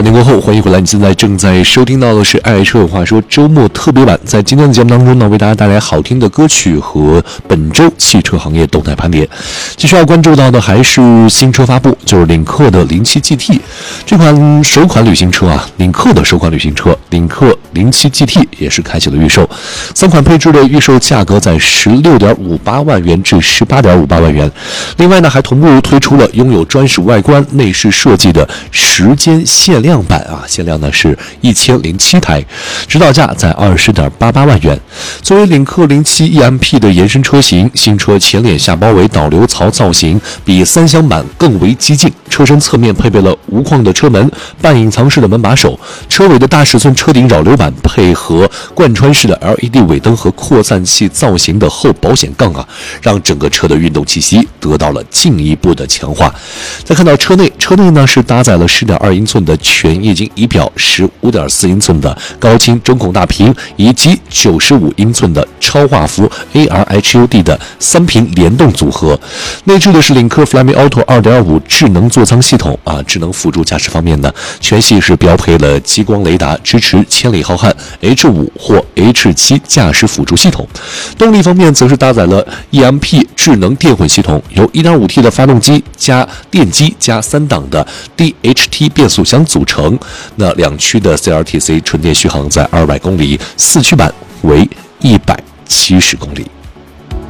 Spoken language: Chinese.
点过后，欢迎回来！你现在正在收听到的是爱车有话说周末特别版。在今天的节目当中呢，为大家带来好听的歌曲和本周汽车行业动态盘点。继续要关注到的还是新车发布，就是领克的07 GT 这款首款旅行车啊，领克的首款旅行车领克07 GT 也是开启了预售，3款配置的预售价格在16.58万元至18.58万元。另外呢，还同步推出了拥有专属外观、内饰设计的时间限量版啊，限量呢是1007台，指导价在20.88万元。作为领克07 EMP 的延伸车型，新车前脸下包围导流槽造型，比3厢版更为激进。车身侧面配备了无框的车门、半隐藏式的门把手，车尾的大尺寸车顶扰流板配合贯穿式的 LED 尾灯和扩散器造型的后保险杠啊，让整个车的运动气息得到了进一步的强化。再看到车内呢是搭载了10.2英寸的全液晶仪表、15.4英寸的高清中控大屏，以及95英寸的超画幅 AR-HUD 的3屏联动组合。内置的是领克 Flyme Auto 2.5 智能座舱系统啊，智能辅助驾驶方面呢，全系是标配了激光雷达，支持千里浩瀚 H5 或 H7 驾驶辅助系统。动力方面则是搭载了 EMP 智能电混系统，由 1.5T 的发动机加电机加3档的 DHT 变速箱组成。那2驱的 CLTC 纯电续航在200公里，4驱版为170公里。